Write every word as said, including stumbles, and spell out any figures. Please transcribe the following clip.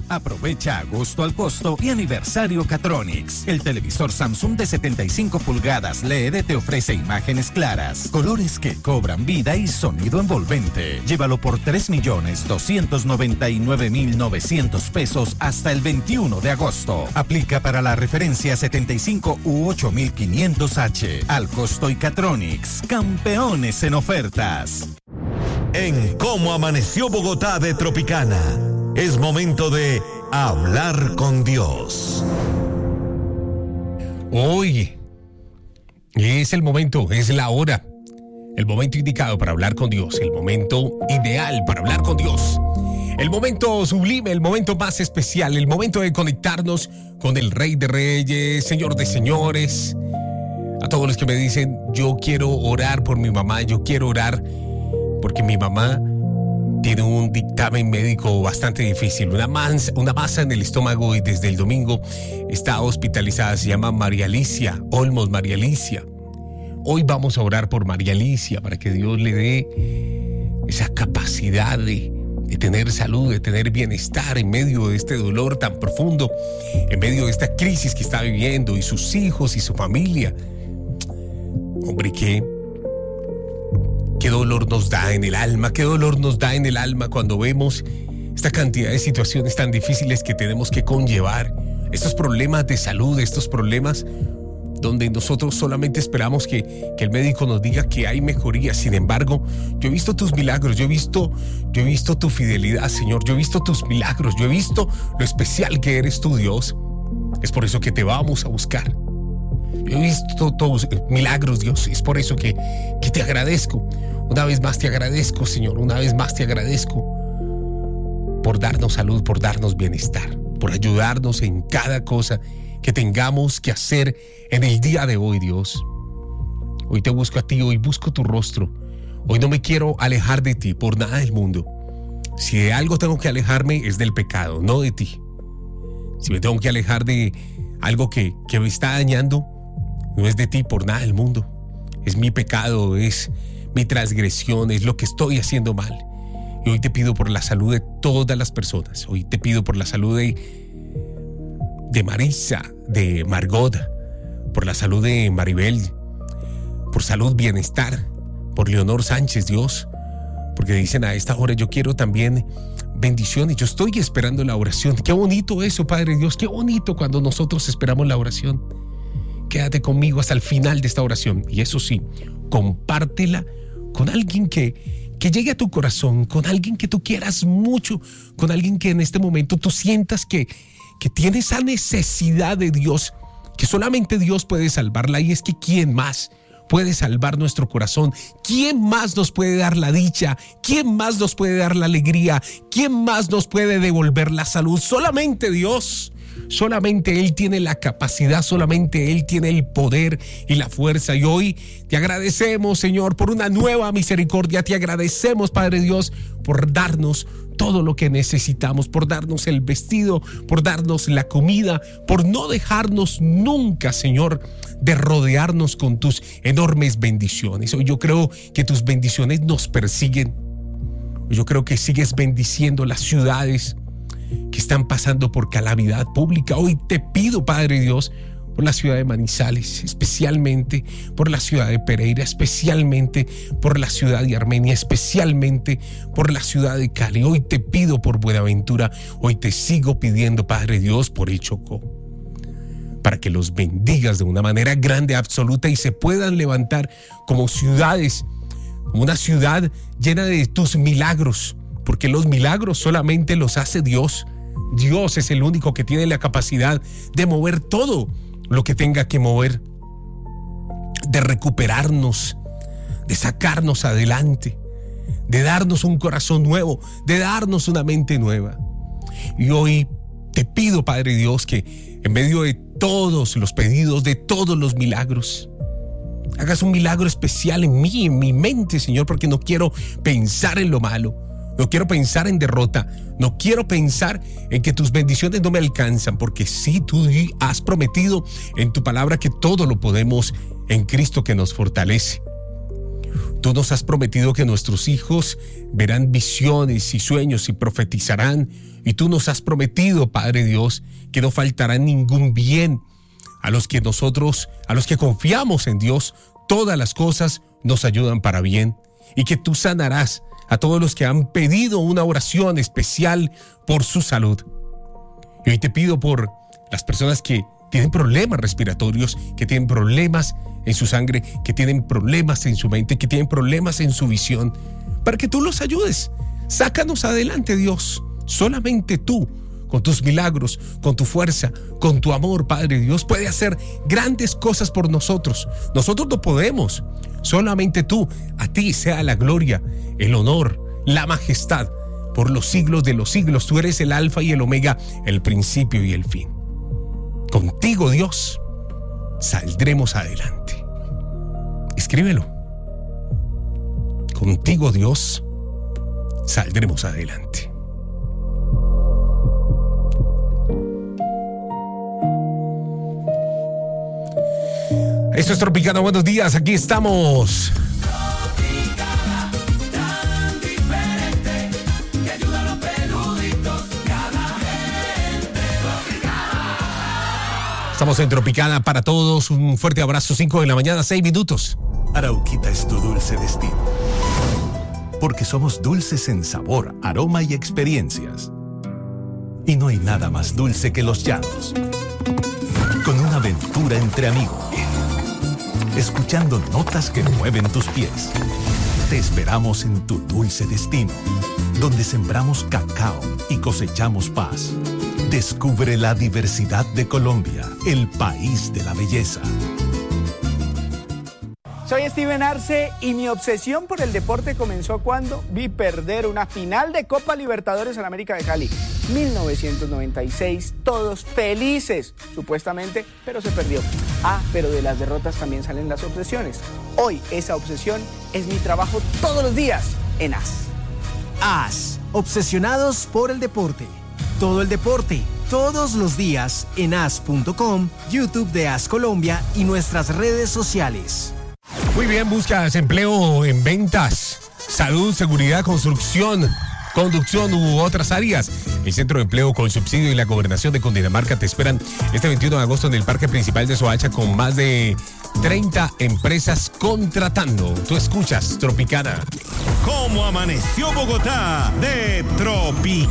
Aprovecha agosto al costo y aniversario Catronics. El televisor Samsung de setenta y cinco pulgadas L E D te ofrece imágenes claras, colores que cobran vida y sonido envolvente. Llévalo por tres millones doscientos noventa y nueve mil novecientos pesos hasta el veintiuno de agosto. Aplica para la referencia setenta y cinco u ocho mil quinientos H. Al costo y Catronics, campeones en ofertas. En Cómo Amaneció Bogotá de Tropicana, es momento de hablar con Dios. Hoy es el momento, es la hora, el momento indicado para hablar con Dios, el momento ideal para hablar con Dios, el momento sublime, el momento más especial, el momento de conectarnos con el Rey de Reyes, Señor de Señores. A todos los que me dicen, yo quiero orar por mi mamá, yo quiero orar porque mi mamá tiene un dictamen médico bastante difícil, una, masa, una masa en el estómago y desde el domingo está hospitalizada. Se llama María Alicia Olmos, María Alicia. Hoy vamos a orar por María Alicia para que Dios le dé esa capacidad de, de tener salud, de tener bienestar en medio de este dolor tan profundo, en medio de esta crisis que está viviendo, y sus hijos y su familia. Hombre, qué Qué dolor nos da en el alma, qué dolor nos da en el alma cuando vemos esta cantidad de situaciones tan difíciles que tenemos que conllevar, estos problemas de salud, estos problemas donde nosotros solamente esperamos que, que el médico nos diga que hay mejoría. Sin embargo, yo he visto tus milagros, yo he visto, yo he visto tu fidelidad, Señor, yo he visto tus milagros, yo he visto lo especial que eres tú, Dios. Es por eso que te vamos a buscar. Yo he visto tus milagros, Dios, es por eso que, que te agradezco. Una vez más te agradezco, Señor, una vez más te agradezco por darnos salud, por darnos bienestar, por ayudarnos en cada cosa que tengamos que hacer en el día de hoy, Dios. Hoy te busco a ti, hoy busco tu rostro. Hoy no me quiero alejar de ti por nada del mundo. Si de algo tengo que alejarme es del pecado, no de ti. Si me tengo que alejar de algo que, que me está dañando, no es de ti por nada del mundo. Es mi pecado, es mi transgresión, es lo que estoy haciendo mal. Y hoy te pido por la salud de todas las personas. Hoy te pido por la salud de, de Marisa, de Margot, por la salud de Maribel, por salud, bienestar, por Leonor Sánchez, Dios. Porque dicen a esta hora, yo quiero también bendiciones. Yo estoy esperando la oración. Qué bonito eso, Padre Dios. Qué bonito cuando nosotros esperamos la oración. Quédate conmigo hasta el final de esta oración. Y eso sí, compártela con alguien que, que llegue a tu corazón, con alguien que tú quieras mucho, con alguien que en este momento tú sientas que, que tiene esa necesidad de Dios, que solamente Dios puede salvarla. Y es que ¿quién más puede salvar nuestro corazón? ¿Quién más nos puede dar la dicha? ¿Quién más nos puede dar la alegría? ¿Quién más nos puede devolver la salud? Solamente Dios. Solamente Él tiene la capacidad, solamente Él tiene el poder y la fuerza. Y hoy te agradecemos, Señor, por una nueva misericordia. Te agradecemos, Padre Dios, por darnos todo lo que necesitamos, por darnos el vestido, por darnos la comida, por no dejarnos nunca, Señor, de rodearnos con tus enormes bendiciones. Hoy yo creo que tus bendiciones nos persiguen. Hoy yo creo que sigues bendiciendo las ciudades que están pasando por calamidad pública. Hoy te pido, Padre Dios, por la ciudad de Manizales, especialmente por la ciudad de Pereira, especialmente por la ciudad de Armenia, especialmente por la ciudad de Cali. Hoy te pido por Buenaventura, hoy te sigo pidiendo, Padre Dios, por el Chocó, para que los bendigas de una manera grande, absoluta, y se puedan levantar como ciudades, como una ciudad llena de tus milagros, porque los milagros solamente los hace Dios. Dios es el único que tiene la capacidad de mover todo lo que tenga que mover, de recuperarnos, de sacarnos adelante, de darnos un corazón nuevo, de darnos una mente nueva. Y hoy te pido, Padre Dios, que en medio de todos los pedidos, de todos los milagros, hagas un milagro especial en mí, en mi mente, Señor, porque no quiero pensar en lo malo. No quiero pensar en derrota, no quiero pensar en que tus bendiciones no me alcanzan, porque sí, tú has prometido en tu palabra que todo lo podemos en Cristo que nos fortalece. Tú nos has prometido que nuestros hijos verán visiones y sueños y profetizarán. Y tú nos has prometido, Padre Dios, que no faltará ningún bien. A los que nosotros, a los que confiamos en Dios, todas las cosas nos ayudan para bien. Y que tú sanarás a todos los que han pedido una oración especial por su salud. Y hoy te pido por las personas que tienen problemas respiratorios, que tienen problemas en su sangre, que tienen problemas en su mente, que tienen problemas en su visión, para que tú los ayudes. Sácanos adelante, Dios. Solamente tú, con tus milagros, con tu fuerza, con tu amor, Padre Dios, puedes hacer grandes cosas por nosotros. Nosotros no podemos. Solamente tú. A ti sea la gloria, el honor, la majestad, por los siglos de los siglos. Tú eres el alfa y el omega, el principio y el fin. Contigo, Dios, saldremos adelante. Escríbelo. Contigo, Dios, saldremos adelante. Esto es Tropicana, buenos días, aquí estamos. Tropicana, tan diferente, que ayuda a los peluditos y a la gente. Tropicana. Estamos en Tropicana para todos, un fuerte abrazo, cinco de la mañana, seis minutos. Arauquita es tu dulce destino. Porque somos dulces en sabor, aroma y experiencias. Y no hay nada más dulce que los llanos. Con una aventura entre amigos. Escuchando notas que mueven tus pies. Te esperamos en tu dulce destino, donde sembramos cacao y cosechamos paz. Descubre la diversidad de Colombia, el país de la belleza. Soy Steven Arce y mi obsesión por el deporte comenzó cuando vi perder una final de Copa Libertadores en América de Cali. mil novecientos noventa y seis, todos felices, supuestamente, pero se perdió. Ah, pero de las derrotas también salen las obsesiones. Hoy esa obsesión es mi trabajo todos los días en A S. A S, obsesionados por el deporte. Todo el deporte, todos los días en A S punto com, YouTube de A S Colombia y nuestras redes sociales. Muy bien, buscas empleo en ventas, salud, seguridad, construcción, conducción u otras áreas. El Centro de Empleo con Subsidio y la Gobernación de Cundinamarca te esperan este veintiuno de agosto en el Parque Principal de Soacha con más de treinta empresas contratando. Tú escuchas Tropicana. ¿Cómo amaneció Bogotá? De Tropicana.